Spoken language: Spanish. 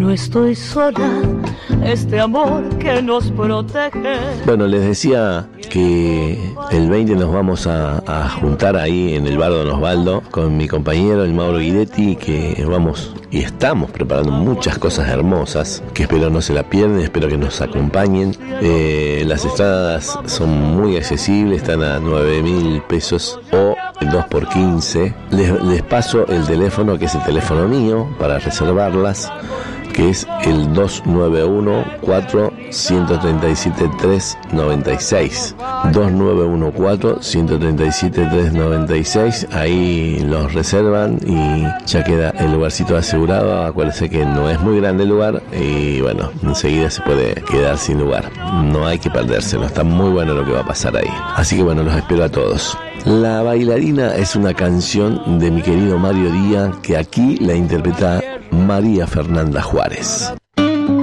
no estoy sola, este amor que nos protege. Bueno, les decía que el 20 nos vamos a juntar ahí en el bar Don Osvaldo con mi compañero, el Mauro Guidetti, que vamos y estamos preparando muchas cosas hermosas, que espero no se la pierdan, espero que nos acompañen. Las entradas son muy accesibles, están a 9.000 pesos o 2 por 15. Les paso el teléfono, que es el teléfono mío, para reservarlas, que es el 2914-137-396. 2914-137-396. Ahí los reservan y ya queda el lugarcito asegurado. Acuérdense que no es muy grande el lugar y bueno, enseguida se puede quedar sin lugar. No hay que perdérselo, está muy bueno lo que va a pasar ahí. Así que bueno, los espero a todos. La bailarina es una canción de mi querido Mario Díaz, que aquí la interpreta María Fernanda Juárez.